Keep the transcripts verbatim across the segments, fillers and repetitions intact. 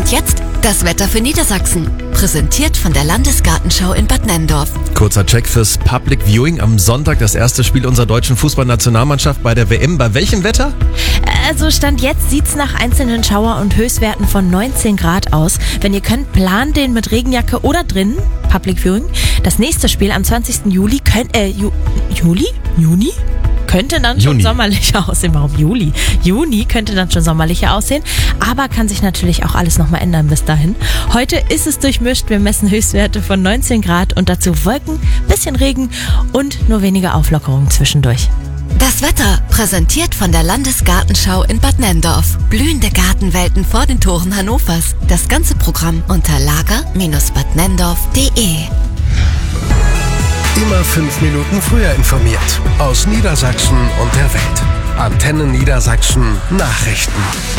Und jetzt das Wetter für Niedersachsen. Präsentiert von der Landesgartenschau in Bad Nenndorf. Kurzer Check fürs Public Viewing. Am Sonntag das erste Spiel unserer deutschen Fußballnationalmannschaft bei der W M. Bei welchem Wetter? Also Stand jetzt sieht's nach einzelnen Schauer- und Höchstwerten von neunzehn Grad aus. Wenn ihr könnt, plant den mit Regenjacke oder drinnen. Public Viewing. Das nächste Spiel am zwanzigsten Juli könnt, äh, Ju, Juli? Juni? Könnte dann schon Juni. sommerlicher aussehen. Warum Juli? Juni könnte dann schon sommerlicher aussehen. Aber kann sich natürlich auch alles nochmal ändern bis dahin. Heute ist es durchmischt. Wir messen Höchstwerte von neunzehn Grad und dazu Wolken, bisschen Regen und nur wenige Auflockerungen zwischendurch. Das Wetter präsentiert von der Landesgartenschau in Bad Nenndorf. Blühende Gartenwelten vor den Toren Hannovers. Das ganze Programm unter lager Bindestrich bad nenndorf punkt de. Immer fünf Minuten früher informiert. Aus Niedersachsen und der Welt. Antenne Niedersachsen Nachrichten.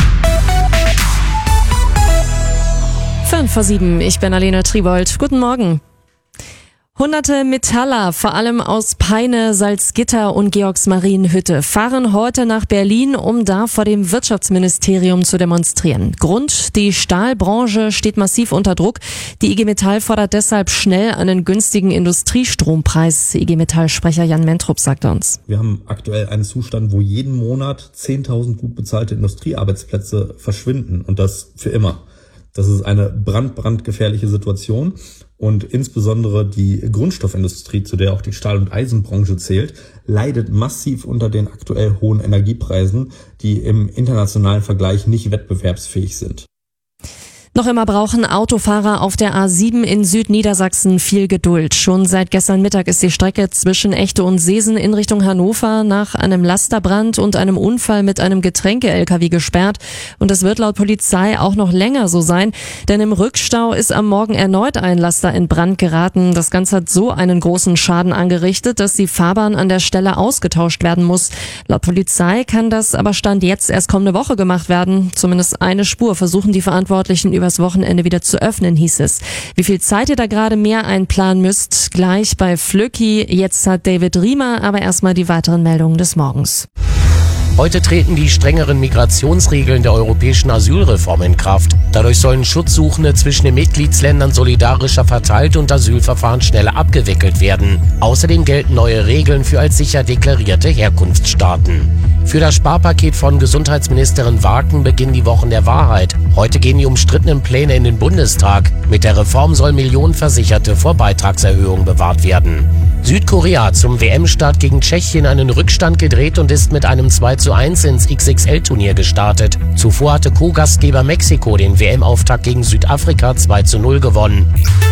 Fünf vor sieben, ich bin Alena Tribold. Guten Morgen. Hunderte Metaller, vor allem aus Peine, Salzgitter und Georgsmarienhütte, fahren heute nach Berlin, um da vor dem Wirtschaftsministerium zu demonstrieren. Grund: die Stahlbranche steht massiv unter Druck. Die I G Metall fordert deshalb schnell einen günstigen Industriestrompreis. I G Metall-Sprecher Jan Mentrup sagte uns: Wir haben aktuell einen Zustand, wo jeden Monat zehntausend gut bezahlte Industriearbeitsplätze verschwinden, und das für immer. Das ist eine brand, brandgefährliche Situation, und insbesondere die Grundstoffindustrie, zu der auch die Stahl- und Eisenbranche zählt, leidet massiv unter den aktuell hohen Energiepreisen, die im internationalen Vergleich nicht wettbewerbsfähig sind. Noch immer brauchen Autofahrer auf der A sieben in Südniedersachsen viel Geduld. Schon seit gestern Mittag ist die Strecke zwischen Echte und Seesen in Richtung Hannover nach einem Lasterbrand und einem Unfall mit einem Getränke-L K W gesperrt. Und es wird laut Polizei auch noch länger so sein, denn im Rückstau ist am Morgen erneut ein Laster in Brand geraten. Das Ganze hat so einen großen Schaden angerichtet, dass die Fahrbahn an der Stelle ausgetauscht werden muss. Laut Polizei kann das aber Stand jetzt erst kommende Woche gemacht werden. Zumindest eine Spur versuchen die Verantwortlichen über das Wochenende wieder zu öffnen, hieß es. Wie viel Zeit ihr da gerade mehr einplanen müsst, gleich bei Flöcki. Jetzt hat David Riemer aber erstmal die weiteren Meldungen des Morgens. Heute treten die strengeren Migrationsregeln der europäischen Asylreform in Kraft. Dadurch sollen Schutzsuchende zwischen den Mitgliedsländern solidarischer verteilt und Asylverfahren schneller abgewickelt werden. Außerdem gelten neue Regeln für als sicher deklarierte Herkunftsstaaten. Für das Sparpaket von Gesundheitsministerin Waken beginnen die Wochen der Wahrheit. Heute gehen die umstrittenen Pläne in den Bundestag. Mit der Reform sollen Millionen Versicherte vor Beitragserhöhungen bewahrt werden. Südkorea hat zum W M-Start gegen Tschechien einen Rückstand gedreht und ist mit einem zwei zu eins ins X X L-Turnier gestartet. Zuvor hatte Co-Gastgeber Mexiko den W M-Auftakt gegen Südafrika zwei zu null gewonnen.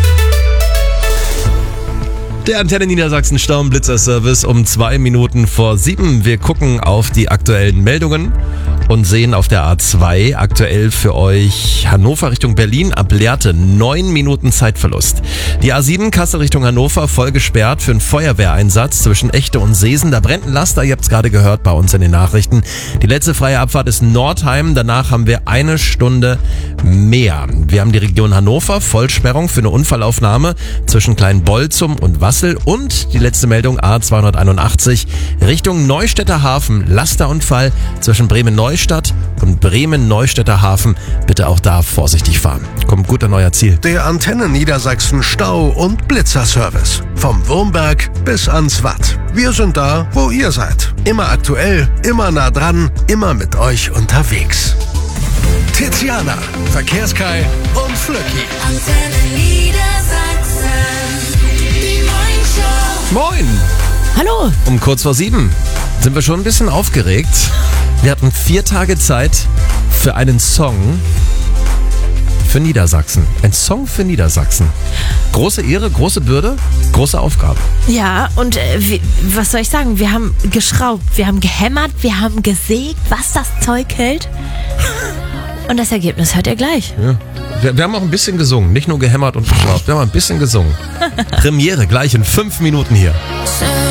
Der Antenne Niedersachsen Staublitzer-Service um zwei Minuten vor sieben. Wir gucken auf die aktuellen Meldungen und sehen auf der A zwei aktuell für euch Hannover Richtung Berlin ab Lehrte neun Minuten Zeitverlust. Die A sieben Kassel Richtung Hannover voll gesperrt für einen Feuerwehreinsatz zwischen Echte und Seesen. Da brennt ein Laster, ihr habt es gerade gehört bei uns in den Nachrichten. Die letzte freie Abfahrt ist Nordheim, danach haben wir eine Stunde mehr. Wir haben die Region Hannover, Vollsperrung für eine Unfallaufnahme zwischen Kleinbolzum und Wassel. Und die letzte Meldung A zweihunderteinundachtzig Richtung Neustädter Hafen. Lasterunfall zwischen Bremen-Neustadt und Bremen-Neustädter Hafen. Bitte auch da vorsichtig fahren. Kommt gut an euer Ziel. Der Antenne Niedersachsen Stau- und Blitzerservice. Vom Wurmberg bis ans Watt. Wir sind da, wo ihr seid. Immer aktuell, immer nah dran, immer mit euch unterwegs. Tiziana, Verkehrskai und Flöcki. Antenne Niedersachsen. Moin! Hallo! Um kurz vor sieben sind wir schon ein bisschen aufgeregt. Wir hatten vier Tage Zeit für einen Song für Niedersachsen. Ein Song für Niedersachsen. Große Ehre, große Bürde, große Aufgabe. Ja, und äh, wie, was soll ich sagen? Wir haben geschraubt, wir haben gehämmert, wir haben gesägt, was das Zeug hält. Und das Ergebnis hört ihr gleich. Ja. Wir, wir haben auch ein bisschen gesungen, nicht nur gehämmert und geschraubt. Wir haben ein bisschen gesungen. Premiere gleich in fünf Minuten hier.